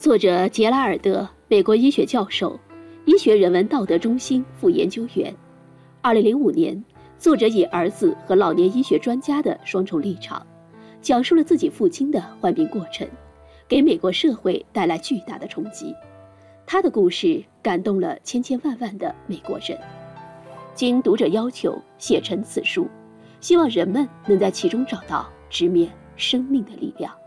作者杰拉尔德，美国医学教授，医学人文道德中心副研究员。2005年，作者以儿子和老年医学专家的双重立场，讲述了自己父亲的患病过程，给美国社会带来巨大的冲击。他的故事感动了千千万万的美国人。经读者要求写成此书，希望人们能在其中找到直面生命的力量。